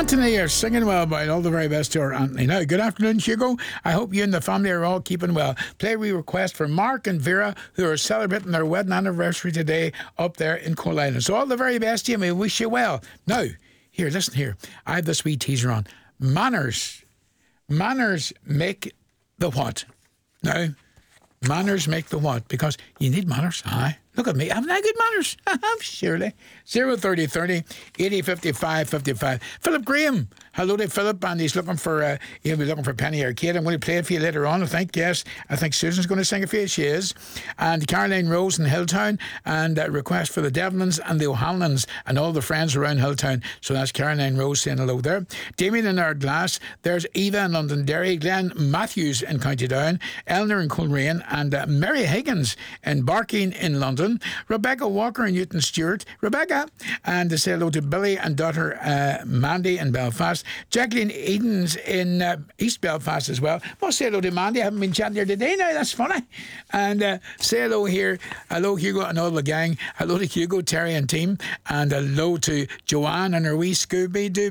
Anthony, you're singing well, boy. All the very best to her, Anthony. Now, good afternoon, Hugo. I hope you and the family are all keeping well. Play we request for Mark and Vera, who are celebrating their wedding anniversary today up there in Coal Island. So all the very best to you, and we wish you well. Now, here, listen here. I have this wee teaser on. Manners. Manners make the what? Now, manners make the what? Because you need manners. Aye. Look at me. Haven't I good manners? Surely. 03030 80 55 55. Philip Graham. Hello to Philip, and he's looking for he'll be looking for Penny Arcade. I'm going to play it for you later on, I think. Yes, I think Susan's going to sing it for you. She is. And Caroline Rose in Hilltown, and a request for the Devlins and the O'Hanlons and all the friends around Hilltown. So that's Caroline Rose saying hello there. Damien in Ardglass. There's Eva in Londonderry, Glenn Matthews in County Down, Eleanor in Coleraine, and Mary Higgins in Barking in London. Rebecca Walker in Newton Stewart. Rebecca. And to say hello to Billy and daughter Mandy in Belfast. Jacqueline Edens in East Belfast as well. Well, say hello to Mandy. I haven't been chatting here today now. That's funny. And say hello here. Hello, Hugo and all the gang. Hello to Hugo, Terry and team. And hello to Joanne and her wee Scooby-Doo.